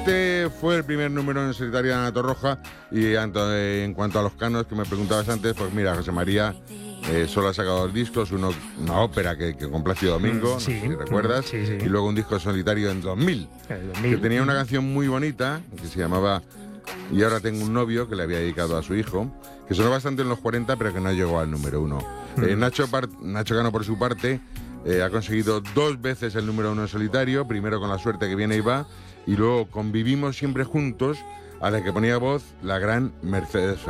Este fue el primer número en solitario de Ana Torroja. Y en cuanto a los canos que me preguntabas antes, pues mira, José María solo ha sacado 2 discos, una ópera que complació Domingo, Sí, no sé si recuerdas, sí, sí. y luego un disco solitario en 2000, que tenía una canción muy bonita que se llamaba Y ahora tengo un novio, que le había dedicado a su hijo, que sonó bastante en los 40, pero que no llegó al número 1. Nacho Cano, por su parte, ha conseguido 2 veces el número 1 en solitario, primero con La suerte que viene y va, y luego Convivimos siempre juntos, a la que ponía voz la gran Mercedes Ferrer.